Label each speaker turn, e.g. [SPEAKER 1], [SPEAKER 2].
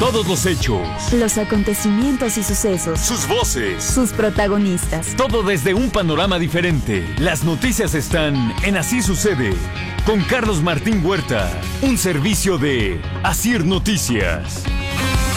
[SPEAKER 1] Todos los hechos,
[SPEAKER 2] los acontecimientos y sucesos,
[SPEAKER 1] sus voces,
[SPEAKER 2] sus protagonistas.
[SPEAKER 1] Todo desde un panorama diferente. Las noticias están en Así Sucede, con Carlos Martín Huerta, un servicio de Asir Noticias.